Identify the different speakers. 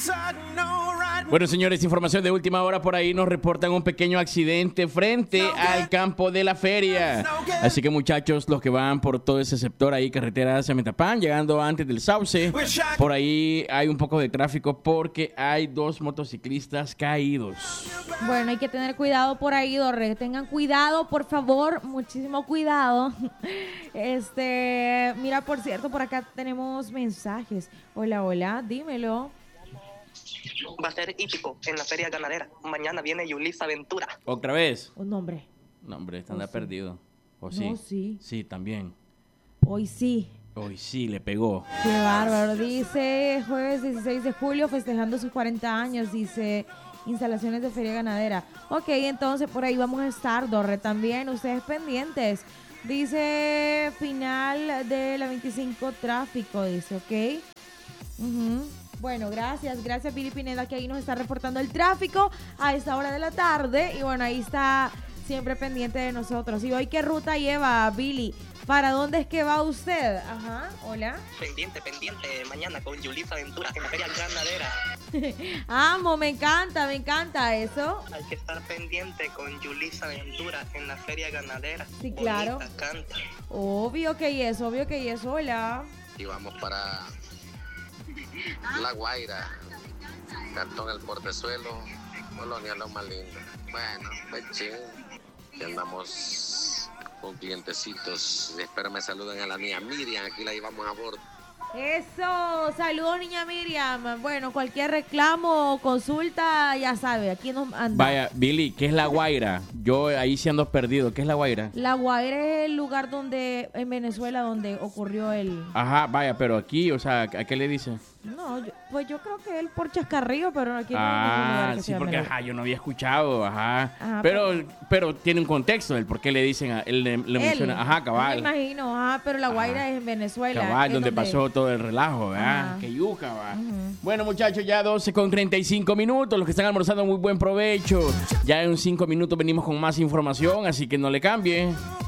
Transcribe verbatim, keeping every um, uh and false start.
Speaker 1: Bueno, señores, información de última hora. Por ahí nos reportan un pequeño accidente frente al campo de la feria. Así que, muchachos, los que van por todo ese sector ahí, carretera hacia Metapán, llegando antes del Sauce, por ahí hay un poco de tráfico porque hay dos motociclistas caídos.
Speaker 2: Bueno, hay que tener cuidado por ahí, Dorre. Tengan cuidado, por favor, muchísimo cuidado. Este, mira, por cierto, por acá tenemos mensajes. Hola, hola, dímelo.
Speaker 3: Va a ser hípico en la feria ganadera. Mañana viene Yulisa Ventura.
Speaker 1: ¿Otra vez?
Speaker 2: Un nombre.
Speaker 1: No, hombre, está anda
Speaker 2: sí.
Speaker 1: perdido. ¿O
Speaker 2: No,
Speaker 1: sí?
Speaker 2: sí.
Speaker 1: Sí, también.
Speaker 2: Hoy sí.
Speaker 1: Hoy sí le pegó.
Speaker 2: Qué bárbaro. Dice jueves dieciséis de julio festejando sus cuarenta años. Dice instalaciones de feria ganadera. Ok, entonces por ahí vamos a estar, Dorre, también. Ustedes pendientes. Dice final de la veinticinco tráfico. Dice, ok. Uh-huh. Bueno, gracias, gracias Billy Pineda que ahí nos está reportando el tráfico a esta hora de la tarde y bueno, ahí está siempre pendiente de nosotros. ¿Y hoy qué ruta lleva, Billy? ¿Para dónde es que va usted? Ajá, hola.
Speaker 3: Pendiente, pendiente, mañana con Yulisa Ventura en la feria ganadera.
Speaker 2: Amo, me encanta, me encanta eso.
Speaker 3: Hay que estar pendiente con Yulisa Ventura en la feria ganadera.
Speaker 2: Sí,
Speaker 3: Bonita,
Speaker 2: claro.
Speaker 3: Canta.
Speaker 2: Obvio que es, obvio que es, hola.
Speaker 4: Y vamos para La Guaira, Cantón El Portezuelo, Colonia Loma Linda. Bueno, pues ching, que andamos con clientecitos. Espero me saluden a la niña Miriam, aquí la llevamos a bordo.
Speaker 2: Eso, saludos niña Miriam. Bueno, cualquier reclamo o consulta, ya sabe, aquí nos anda.
Speaker 1: Vaya, Billy, ¿qué es La Guaira? Yo ahí sí ando perdido. ¿Qué es La Guaira?
Speaker 2: La Guaira es el lugar donde, en Venezuela, donde ocurrió el...
Speaker 1: Ajá, vaya, pero aquí, o sea, ¿a qué le dicen?
Speaker 2: No, yo, pues yo creo que él por Chascarrillo, pero aquí no hay ningún
Speaker 1: Ah,
Speaker 2: lugar que
Speaker 1: sí,
Speaker 2: se llame
Speaker 1: porque
Speaker 2: La-
Speaker 1: ajá, yo no había escuchado, ajá.
Speaker 2: Ajá,
Speaker 1: pero,
Speaker 2: pero-
Speaker 1: pero tiene un contexto el por qué le dicen, a, él le, le
Speaker 2: Él,
Speaker 1: menciona, ajá,
Speaker 2: Me
Speaker 1: cabal.
Speaker 2: imagino, ajá, pero La Guaira
Speaker 1: Ajá.
Speaker 2: es en Venezuela.
Speaker 1: Cabal,
Speaker 2: es
Speaker 1: donde pasó todo el relajo, ¿verdad?
Speaker 2: Ajá.
Speaker 1: Que yuca, va.
Speaker 2: Ujú.
Speaker 1: Bueno, muchachos, ya doce con treinta y cinco minutos. Los que están almorzando, muy buen provecho. Ya en cinco minutos venimos con más información, así que no le cambie.